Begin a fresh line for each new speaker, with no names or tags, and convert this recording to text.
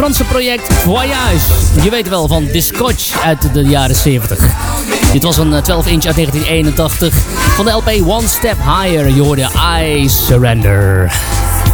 Franse project Voyage. Je weet wel van Discotch uit de jaren 70. Dit was een 12-inch uit 1981. Van de LP One Step Higher. Je hoorde I Surrender.